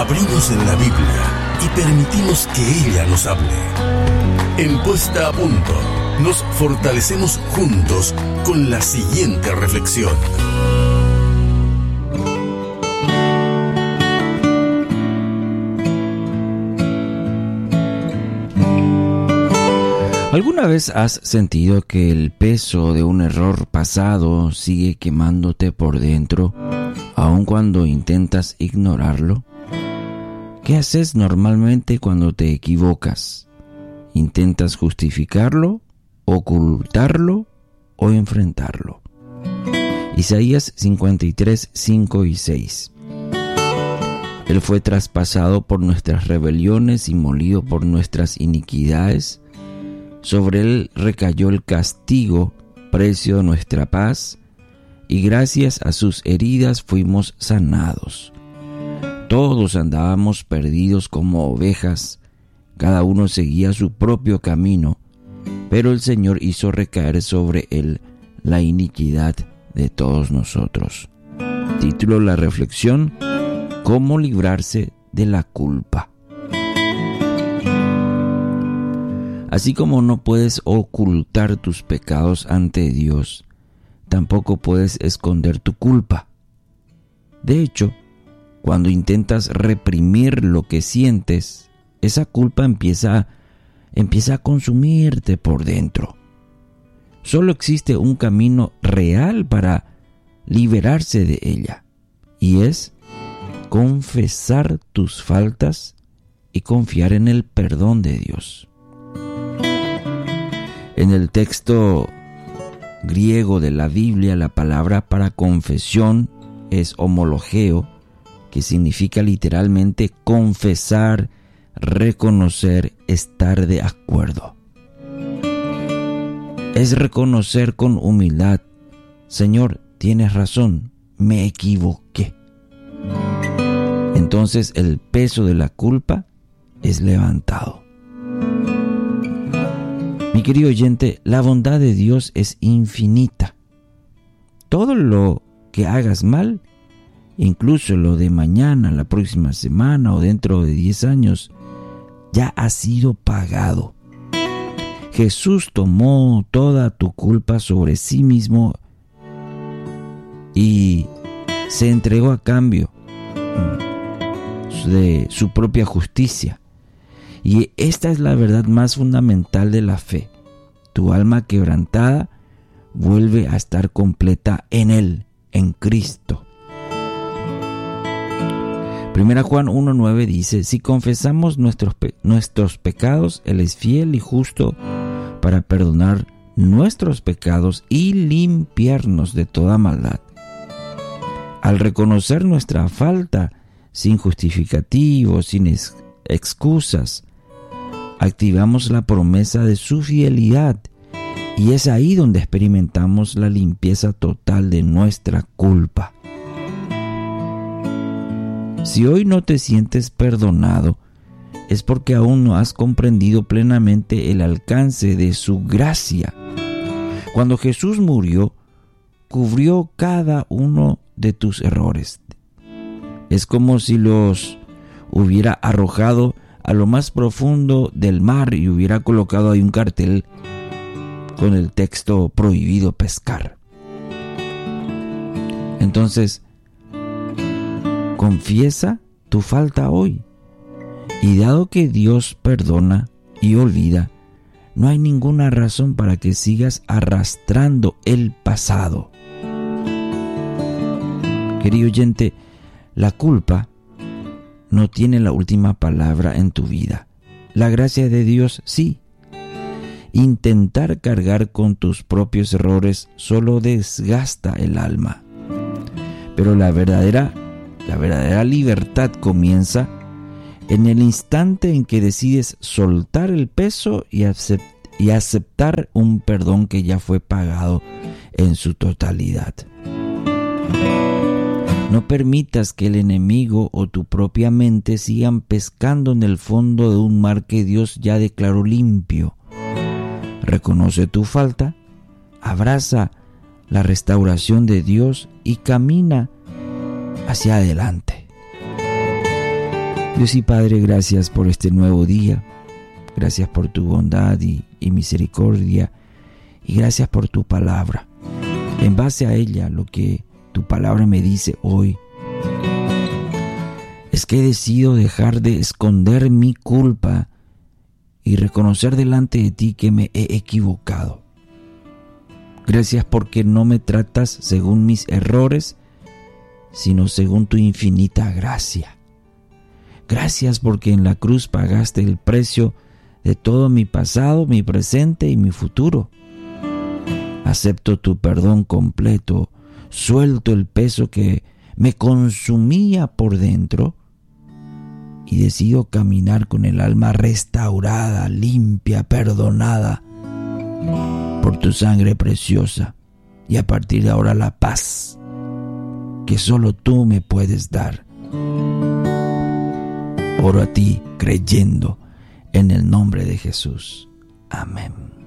Abrimos en la Biblia y permitimos que ella nos hable. En Puesta a Punto, nos fortalecemos juntos con la siguiente reflexión. ¿Alguna vez has sentido que el peso de un error pasado sigue quemándote por dentro, aun cuando intentas ignorarlo? ¿Qué haces normalmente cuando te equivocas? ¿Intentas justificarlo, ocultarlo o enfrentarlo? Isaías 53, 5 y 6. Él fue traspasado por nuestras rebeliones y molido por nuestras iniquidades. Sobre él recayó el castigo, precio de nuestra paz, y gracias a sus heridas fuimos sanados. Todos andábamos perdidos como ovejas, cada uno seguía su propio camino, pero el Señor hizo recaer sobre él la iniquidad de todos nosotros. Título de la reflexión: ¿Cómo librarse de la culpa? Así como no puedes ocultar tus pecados ante Dios, tampoco puedes esconder tu culpa. De hecho, cuando intentas reprimir lo que sientes, esa culpa empieza a consumirte por dentro. Solo existe un camino real para liberarse de ella, y es confesar tus faltas y confiar en el perdón de Dios. En el texto griego de la Biblia, la palabra para confesión es homologeo, que significa literalmente confesar, reconocer, estar de acuerdo. Es reconocer con humildad: Señor, tienes razón, me equivoqué. Entonces el peso de la culpa es levantado. Mi querido oyente, la bondad de Dios es infinita. Todo lo que hagas mal, incluso lo de mañana, la próxima semana o dentro de 10 años, ya ha sido pagado. Jesús tomó toda tu culpa sobre sí mismo y se entregó a cambio de su propia justicia. Y esta es la verdad más fundamental de la fe. Tu alma quebrantada vuelve a estar completa en Él, en Cristo. 1 Juan 1:9 dice: si confesamos nuestros pecados, Él es fiel y justo para perdonar nuestros pecados y limpiarnos de toda maldad. Al reconocer nuestra falta, sin justificativos, sin excusas, activamos la promesa de su fidelidad, y es ahí donde experimentamos la limpieza total de nuestra culpa. Si hoy no te sientes perdonado, es porque aún no has comprendido plenamente el alcance de su gracia. Cuando Jesús murió, cubrió cada uno de tus errores. Es como si los hubiera arrojado a lo más profundo del mar y hubiera colocado ahí un cartel con el texto prohibido pescar. Entonces, confiesa tu falta hoy. Y dado que Dios perdona y olvida, no hay ninguna razón para que sigas arrastrando el pasado. Querido oyente, la culpa no tiene la última palabra en tu vida. La gracia de Dios sí. Intentar cargar con tus propios errores solo desgasta el alma. Pero la verdadera libertad comienza en el instante en que decides soltar el peso y aceptar un perdón que ya fue pagado en su totalidad. No permitas que el enemigo o tu propia mente sigan pescando en el fondo de un mar que Dios ya declaró limpio. Reconoce tu falta, abraza la restauración de Dios y camina hacia adelante. Dios y Padre, gracias por este nuevo día. Gracias por tu bondad y misericordia. Y gracias por tu palabra. En base a ella, lo que tu palabra me dice hoy es que he decidido dejar de esconder mi culpa y reconocer delante de ti que me he equivocado. Gracias porque no me tratas según mis errores, sino según tu infinita gracia. Gracias porque en la cruz pagaste el precio de todo mi pasado, mi presente y mi futuro. Acepto tu perdón completo, suelto el peso que me consumía por dentro y decido caminar con el alma restaurada, limpia, perdonada por tu sangre preciosa, y a partir de ahora la paz que solo tú me puedes dar. Oro a ti creyendo en el nombre de Jesús. Amén.